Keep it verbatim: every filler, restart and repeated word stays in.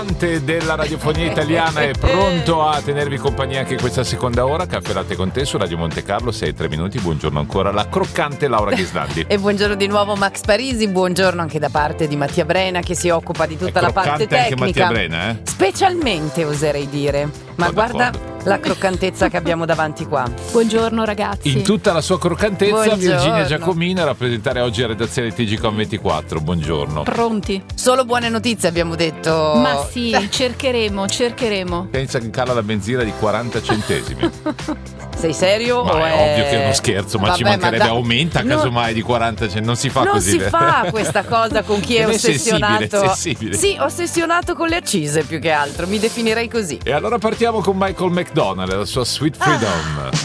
Della radiofonia italiana è pronto a tenervi compagnia anche questa seconda ora. Caffè Latte con te su Radio Monte Carlo, sei e tre minuti. Buongiorno ancora la croccante Laura Ghislandi. E buongiorno di nuovo Max Parisi. Buongiorno anche da parte di Mattia Brena, che si occupa di tutta è la parte tecnica. Anche Mattia Brena, eh? Specialmente, oserei dire. Ma Sono guarda d'accordo. la croccantezza che abbiamo davanti qua. Buongiorno ragazzi. In tutta la sua croccantezza, Buongiorno. Virginia Giacomini a rappresentare oggi la redazione T G Com ventiquattro. Buongiorno. Pronti? Solo buone notizie abbiamo detto. Ma sì, cercheremo, cercheremo. Pensa che cala la benzina di quaranta centesimi. Sei serio? Ma o è è ovvio che è uno scherzo, ma Vabbè, ci mancherebbe, ma da- aumenta no, casomai di quaranta centesimi. Non si fa non così. si fa questa cosa con chi è Ed è ossessionato. sensibile, sensibile. Sì, ossessionato con le accise più che altro. Mi definirei così. E allora partiamo con Michael McDonald e la sua Sweet Freedom.